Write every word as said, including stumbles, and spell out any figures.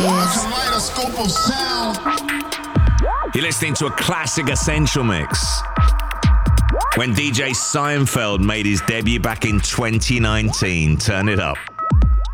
is. Kaleidoscope of sound. You're listening to a classic Essential Mix. When D J Seinfeld made his debut back in twenty nineteen, turn it up.